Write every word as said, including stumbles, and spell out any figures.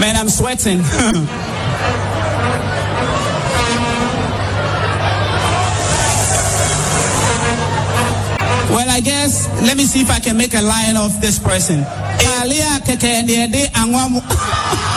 Man, I'm sweating. Well, I guess, let me see if I can make a line of this person.